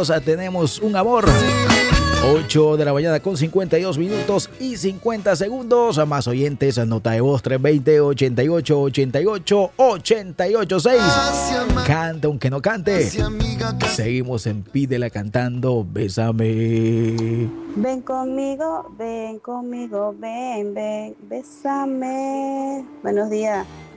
juntos tenemos un amor. 8 de la mañana con 52 minutos y 50 segundos. A más oyentes, nota de voz 320-88-88-886. Canta aunque no cante. Seguimos en Pídela cantando Bésame. Ven conmigo, ven, bésame. Buenos días.